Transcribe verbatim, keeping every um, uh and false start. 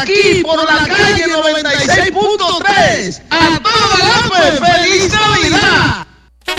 aquí por la calle noventa y seis punto tres. A toda la fe, ¡feliz Navidad!